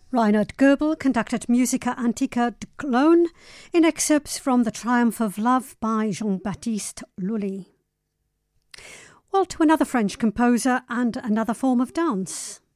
Reinhard Goebel conducted Musica Antica de Cologne in excerpts from The Triumph of Love by Jean-Baptiste Lully. Well, to another French composer and another form of dance.